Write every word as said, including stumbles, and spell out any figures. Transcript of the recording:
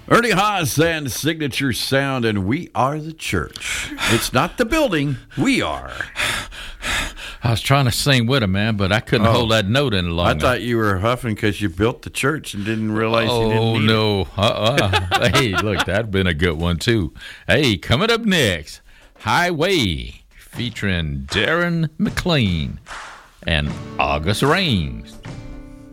Ernie Haas and Signature Sound, and we are the church. It's not the building, we are. I was trying to sing with him, man, but I couldn't Oh. hold that note any longer. I thought you were huffing because you built the church and didn't realize oh, you didn't need no. Uh-uh. Hey, look, that'd been a good one, too. Hey, coming up next, Highway, featuring Darren McLean and August Rains.